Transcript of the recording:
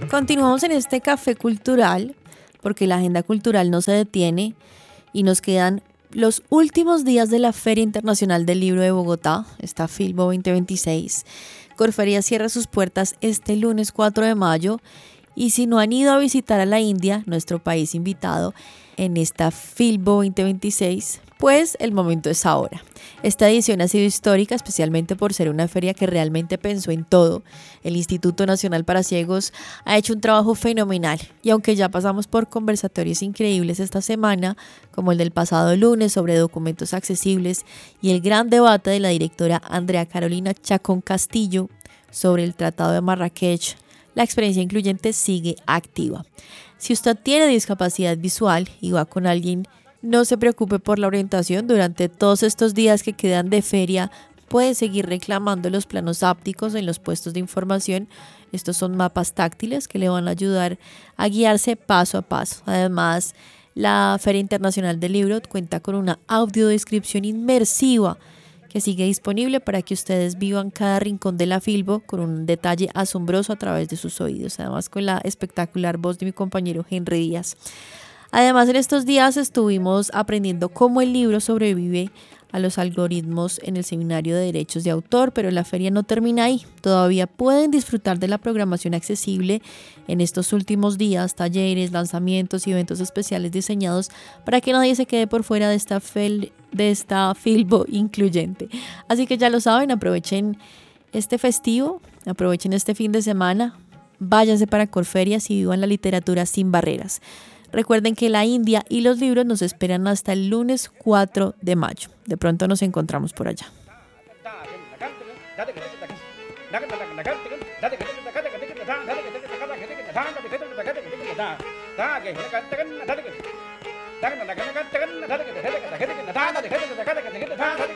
Continuamos en este café cultural porque la agenda cultural no se detiene y nos quedan los últimos días de la Feria Internacional del Libro de Bogotá, esta Filbo 2026. Corferia cierra sus puertas este lunes 4 de mayo y si no han ido a visitar a la India, nuestro país invitado, en esta Filbo 2026, pues el momento es ahora. Esta edición ha sido histórica, especialmente por ser una feria que realmente pensó en todo. El Instituto Nacional para Ciegos ha hecho un trabajo fenomenal y aunque ya pasamos por conversatorios increíbles esta semana, como el del pasado lunes sobre documentos accesibles y el gran debate de la directora Andrea Carolina Chacón Castillo sobre el Tratado de Marrakech, la experiencia incluyente sigue activa. Si usted tiene discapacidad visual y va con alguien, no se preocupe por la orientación. Durante todos estos días que quedan de feria, puede seguir reclamando los planos ápticos en los puestos de información. Estos son mapas táctiles que le van a ayudar a guiarse paso a paso. Además, la Feria Internacional del Libro cuenta con una audiodescripción inmersiva que sigue disponible para que ustedes vivan cada rincón de la Filbo con un detalle asombroso a través de sus oídos, además con la espectacular voz de mi compañero Henry Díaz. Además, en estos días estuvimos aprendiendo cómo el libro sobrevive a los algoritmos en el Seminario de Derechos de Autor, pero la feria no termina ahí. Todavía pueden disfrutar de la programación accesible en estos últimos días, talleres, lanzamientos y eventos especiales diseñados para que nadie se quede por fuera de esta Filbo incluyente. Así que ya lo saben, aprovechen este festivo, aprovechen este fin de semana, váyanse para Corferias y vivan la literatura sin barreras. Recuerden que la India y los libros nos esperan hasta el lunes 4 de mayo. De pronto nos encontramos por allá.